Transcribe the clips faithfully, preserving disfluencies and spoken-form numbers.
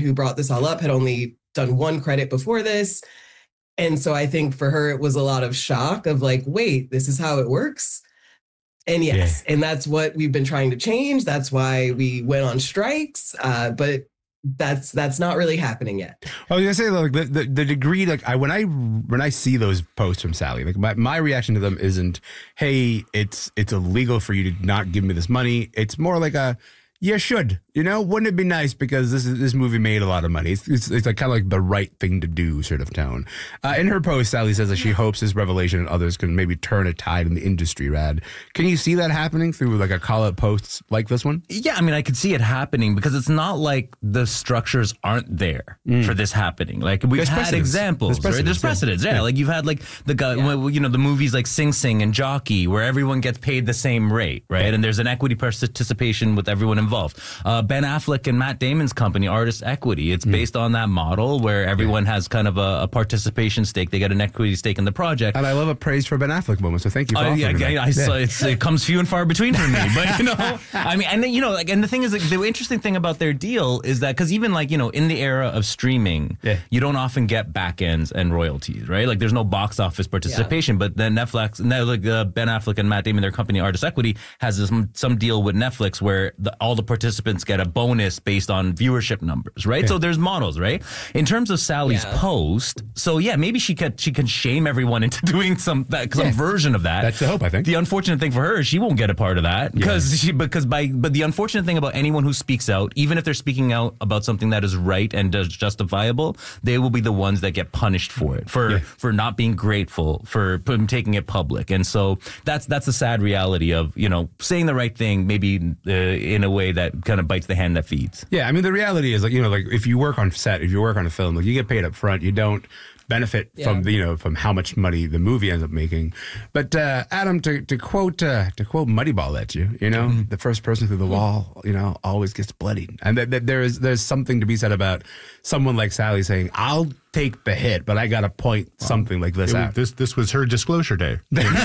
who brought this all up had only done one credit before this. And so I think for her, it was a lot of shock of like, wait, this is how it works. And yes, yeah. and that's what we've been trying to change. That's why we went on strikes. Uh, but that's that's not really happening yet. I was gonna say, like the, the, the degree, like I when I when I see those posts from Sally, like my, my reaction to them isn't, hey, it's it's illegal for you to not give me this money. It's more like a, you should, you know, wouldn't it be nice because this is, this movie made a lot of money. It's it's, it's like kind of like the right thing to do sort of tone. Uh, in her post, Sally says that she hopes this revelation and others can maybe turn a tide in the industry, Rad. Can you see that happening through like a call-out posts like this one? Yeah, I mean, I could see it happening because it's not like the structures aren't there mm. for this happening. Like we've There's had precedence. examples, There's precedence, right? There's precedents, yeah. yeah. Like you've had like the guy, yeah. you know, the movies like Sing Sing and Jockey where everyone gets paid the same rate, right? Yeah. And there's an equity participation with everyone involved. Uh, Ben Affleck and Matt Damon's company, Artist Equity, it's mm. based on that model where everyone yeah. has kind of a, a participation stake. They get an equity stake in the project. And I love a praise for Ben Affleck moment, so thank you for uh, yeah, offering yeah, that. I, yeah. It's, it comes few and far between for me. But, you know, I mean, and then, you know, like, and the thing is, like, the interesting thing about their deal is that, because even like, you know, in the era of streaming, yeah. you don't often get back ends and royalties, right? Like there's no box office participation, yeah. but then Netflix, now like uh, Ben Affleck and Matt Damon, their company Artist Equity, has some, some deal with Netflix where the, all the participants get a bonus based on viewership numbers, right? Okay. So there's models, right? In terms of Sally's yeah. post, so yeah, maybe she could she can shame everyone into doing some that, some yeah. version of that. That's the hope, I think. The unfortunate thing for her is she won't get a part of that because yeah. she because by but the unfortunate thing about anyone who speaks out, even if they're speaking out about something that is right and is justifiable, they will be the ones that get punished for it, for yeah. for not being grateful, for taking it public. And so that's that's the sad reality of, you know, saying the right thing maybe uh, in a way that kind of bites the hand that feeds. Yeah, I mean, the reality is, like, you know, like if you work on set, if you work on a film, like you get paid up front, you don't benefit yeah. from the, you know, from how much money the movie ends up making. But uh, Adam, to to quote uh, to quote Moneyball at you, you know, mm-hmm. the first person through the wall, you know, always gets bloodied, and that, that there is there's something to be said about someone like Sally saying, "I'll take the hit, but I got to point well, something like this it, out." This this was her disclosure day,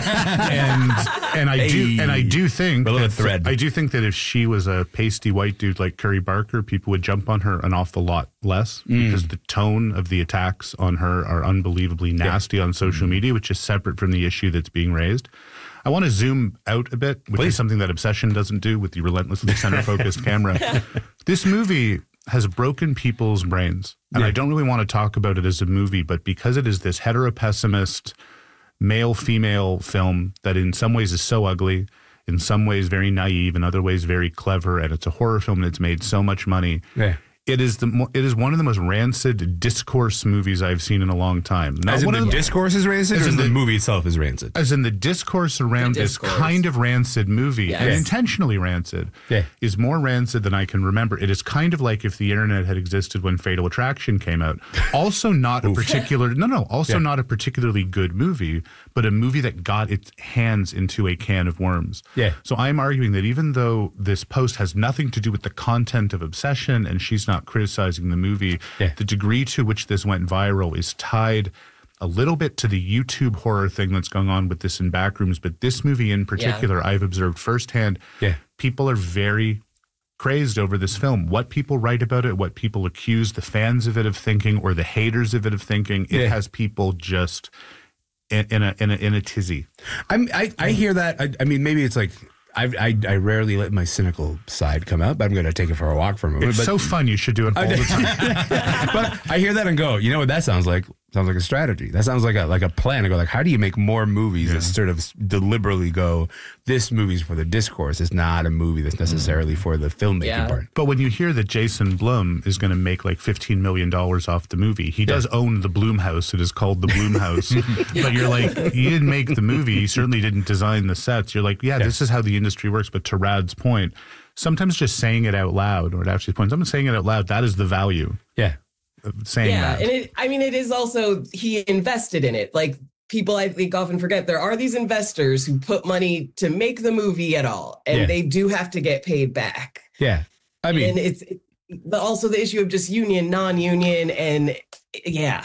and and I hey. do and I do think a little thread. I do think that if she was a pasty white dude like Curry Barker, people would jump on her an awful lot less mm. because the tone of the attacks on her are unbelievably nasty yeah. on social mm. media, which is separate from the issue that's being raised. I want to zoom out a bit, which Please. is something that Obsession doesn't do with the relentlessly center-focused camera. This movie has broken people's brains. And yeah. I don't really want to talk about it as a movie, but because it is this hetero-pessimist, male-female film that in some ways is so ugly, in some ways very naive, in other ways very clever, and it's a horror film that's made so much money. Yeah. It is the mo- it is one of the most rancid discourse movies I've seen in a long time. Not as in the, the discourse is rancid, or as in the, the movie itself is rancid? As in the discourse around the discourse. This kind of rancid movie, yes. and intentionally rancid, yeah. is more rancid than I can remember. It is kind of like if the internet had existed when Fatal Attraction came out. Also not a particular, no, no, also yeah. not a particularly good movie, but a movie that got its hands into a can of worms. Yeah. So I'm arguing that even though this post has nothing to do with the content of Obsession, and she's not criticizing the movie, yeah. the degree to which this went viral is tied a little bit to the YouTube horror thing that's going on with this in Backrooms, but this movie in particular, yeah. I've observed firsthand, yeah. people are very crazed over this film. What people write about it, what people accuse the fans of it of thinking, or the haters of it of thinking, it yeah. has people just in, in a in a in a tizzy. I'm, I I hear that. I, I mean, maybe it's like, I, I I rarely let my cynical side come out, but I'm going to take it for a walk for a moment. It's but, so fun. You should do it all the time. But I hear that and go, you know what that sounds like? Sounds like a strategy. That sounds like a like a plan to go, like, how do you make more movies yeah. that sort of deliberately go, this movie's for the discourse. It's not a movie that's necessarily for the filmmaking yeah. part. But when you hear that Jason Blum is going to make like fifteen million dollars off the movie, he yeah. does own the Bloom House. It is called the Bloom House. yeah. But you're like, you didn't make the movie. You certainly didn't design the sets. You're like, yeah, yeah, this is how the industry works. But to Rad's point, sometimes just saying it out loud, or to Ashley's point, sometimes saying it out loud, that is the value. Yeah. Saying yeah, that. and it, I mean, it is also, he invested in it. Like, people, I think, often forget there are these investors who put money to make the movie at all, and yeah. they do have to get paid back. Yeah, I mean, and it's it, also the issue of just union, non-union, and yeah.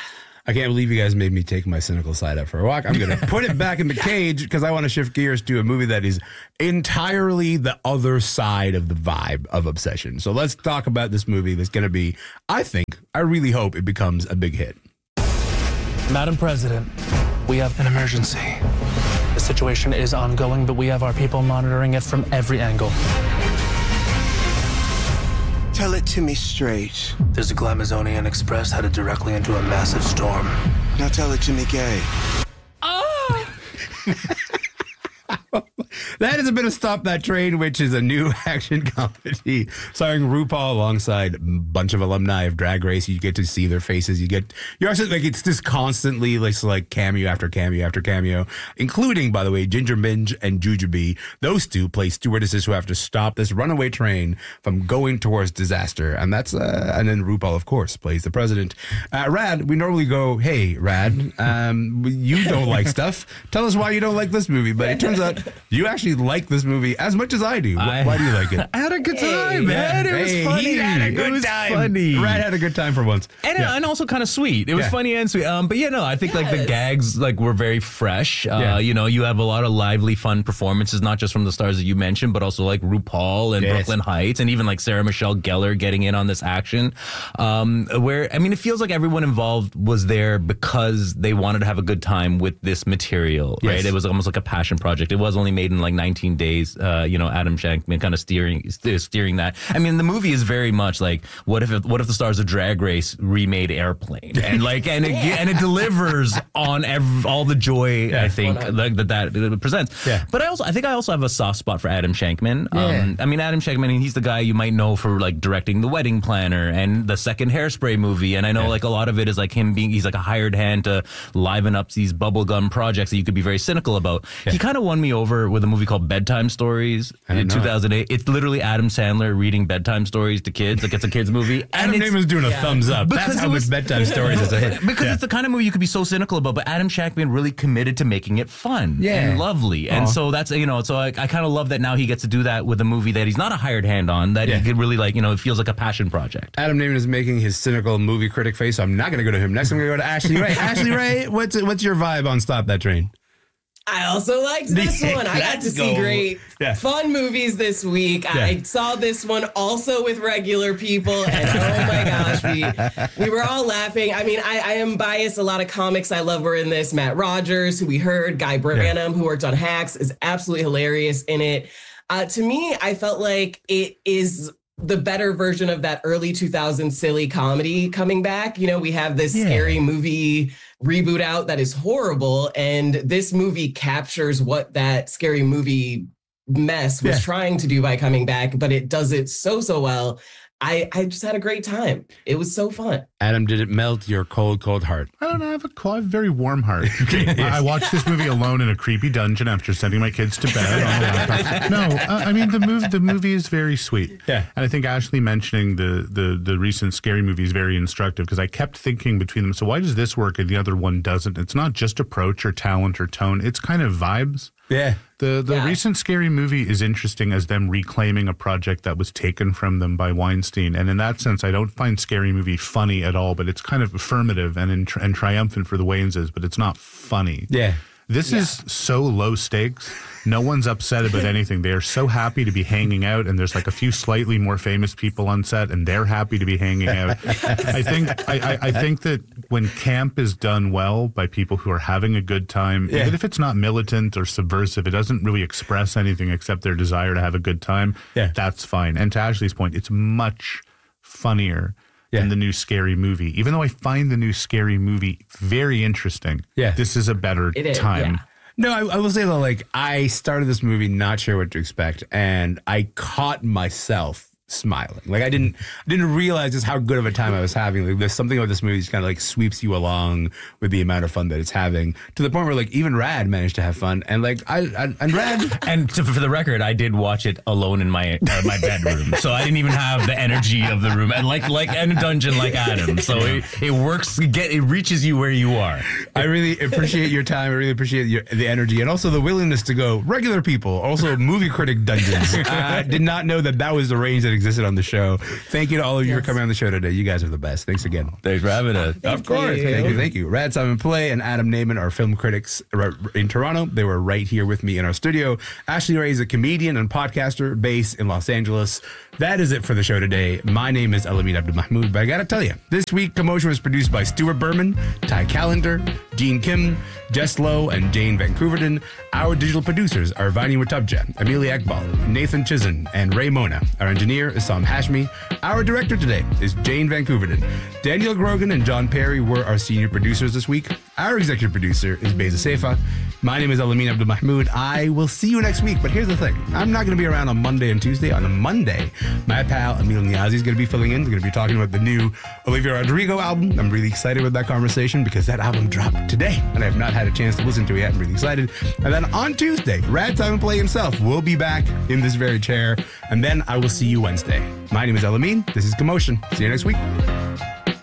I can't believe you guys made me take my cynical side up for a walk. I'm going to put it back in the cage because I want to shift gears to a movie that is entirely the other side of the vibe of Obsession. So let's talk about this movie that's going to be, I think, I really hope it becomes a big hit. Madam President, we have an emergency. The situation is ongoing, but we have our people monitoring it from every angle. Tell it to me straight. There's a Glamazonian Express headed directly into a massive storm. Now tell it to me gay. Oh! That is a bit of Stop That Train, which is a new action comedy starring RuPaul alongside a bunch of alumni of Drag Race. You get to see their faces. You get, you're also like, it's just constantly like, like cameo after cameo after cameo, including, by the way, Ginger Minj and Jujubee. Those two play stewardesses who have to stop this runaway train from going towards disaster. And that's, uh, and then RuPaul, of course, plays the president. Uh, Rad, we normally go, hey, Rad, um, you don't like stuff. Tell us why you don't like this movie. But it turns out you actually like this movie as much as I do. Why, I, why do you like it? I had a good time, Hey, man. yeah. It was Hey, funny. he had a good it was time. funny. Rad had a good time for once. And, Yeah. and also kind of sweet. It was Yeah. funny and sweet. Um, but yeah, no, I think like the Yes. gags like were very fresh. Uh, Yeah. You know, you have a lot of lively, fun performances, not just from the stars that you mentioned, but also like RuPaul and Yes. Brooklyn Heights, and even like Sarah Michelle Gellar getting in on this action. Um, where I mean, it feels like everyone involved was there because they wanted to have a good time with this material, Yes. right? It was almost like a passion project. It was only made in like nineteen days. Uh, you know, Adam Shankman kind of steering st- steering that. I mean, the movie is very much like what if it, what if the stars of Drag Race remade Airplane, and like and it and it delivers on ev- all the joy I think like that that it presents. Yeah. But I also I think I also have a soft spot for Adam Shankman. Yeah. Um, I mean, Adam Shankman, he's the guy you might know for like directing The Wedding Planner and the second Hairspray movie, and I know Yeah. like a lot of it is like him being he's like a hired hand to liven up these bubblegum projects that you could be very cynical about. He kind of won me over with a movie called Bedtime Stories I in didn't know two thousand eight. It's literally Adam Sandler reading bedtime stories to kids. Like it's a kids movie. Adam and it's- Newman's doing a thumbs up. Because That's it how was- much Bedtime Stories is a hit. because Yeah. it's the kind of movie you could be so cynical about, but Adam Shankman really committed to making it fun Yeah. and lovely. And Aw. so that's, you know, so I, I kind of love that now he gets to do that with a movie that he's not a hired hand on, that Yeah. he could really like, you know, it feels like a passion project. Adam Newman is making his cynical movie critic face, so I'm not going to go to him. Next, I'm going to go to Ashley Ray. Ashley Ray, what's what's your vibe on Stop That Train? I also liked this one. I got Let's to see go. great, Yeah. fun movies this week. Yeah. I saw this one also with regular people, and oh my gosh, we we were all laughing. I mean, I, I am biased. A lot of comics I love were in this. Matt Rogers, who we heard, Guy Branum, who worked on Hacks, is absolutely hilarious in it. Uh, to me, I felt like it is the better version of that early two thousands silly comedy coming back. You know, we have this Yeah. scary movie reboot out that is horrible, and this movie captures what that scary movie mess was Yeah. trying to do by coming back, but it does it so so well. I, I just had a great time. It was so fun. Adam, did it melt your cold, cold heart? I don't know. I have a, cold, I have a very warm heart. I I watched this movie alone in a creepy dungeon after sending my kids to bed on the laptop. No, uh, I mean the movie. The movie is very sweet. Yeah. and I think Ashley mentioning the the the recent scary movie is very instructive because I kept thinking between them. So why does this work and the other one doesn't? It's not just approach or talent or tone. It's kind of vibes. Yeah. The the Yeah. recent scary movie is interesting as them reclaiming a project that was taken from them by Weinstein, and in that sense, I don't find Scary Movie funny at all. But it's kind of affirmative and in, and triumphant for the Wayneses, but it's not funny. Yeah. This is so low stakes. No one's upset about anything. They are so happy to be hanging out, and there's like a few slightly more famous people on set, and they're happy to be hanging out. I think I, I, I think that when camp is done well by people who are having a good time, Yeah. even if it's not militant or subversive, it doesn't really express anything except their desire to have a good time. Yeah. That's fine. And to Ashley's point, it's much funnier Yeah. than the new Scary Movie. Even though I find the new Scary Movie very interesting, Yeah. this is a better It is, time. yeah. No, I, I will say though, like I started this movie not sure what to expect, and I caught myself smiling. Like I didn't didn't realize just how good of a time I was having. Like there's something about this movie that kind of like sweeps you along with the amount of fun that it's having, to the point where like even Rad managed to have fun, and like I, I and Rad. And to, for the record, I did watch it alone in my uh, my bedroom, so I didn't even have the energy of the room, and like like in a dungeon like Adam. So it, it works. Get it reaches you where you are. I really appreciate your time. I really appreciate your, the energy, and also the willingness to go regular people, also movie critic dungeons. I did not know that that was the range that existed on the show. Thank you to all of you Yes. for coming on the show today. You guys are the best. Thanks again. Thanks for having us. Thank Of course. you. Thank you. Thank you. Rad Simon Play and Adam Naiman are film critics in Toronto. They were right here with me in our studio. Ashley Ray is a comedian and podcaster based in Los Angeles. That is it for the show today. My name is Alamin Abdul Mahmoud, but I got to tell you, this week, Commotion was produced by Stuart Berman, Ty Callender, Gene Kim, Jess Lowe, and Jane Vancouverden. Our digital producers are Vani Watubja, Amelia Ekbal, Nathan Chisen, and Ray Mona. Our engineer is Sam Hashmi. Our director today is Jane Vancouverden. Daniel Grogan and John Perry were our senior producers this week. Our executive producer is Beza Seifa. My name is Alamin Abdul Mahmoud. I will see you next week, but here's the thing. I'm not going to be around on Monday and Tuesday. On a Monday, my pal Emil Niazi is going to be filling in. He's going to be talking about the new Olivia Rodrigo album. I'm really excited with that conversation because that album dropped today, and I have not had a chance to listen to it yet. I'm really excited. And then on Tuesday, Rad Simon Play himself will be back in this very chair, and then I will see you Wednesday. My name is Alamin. This is Commotion. See you next week.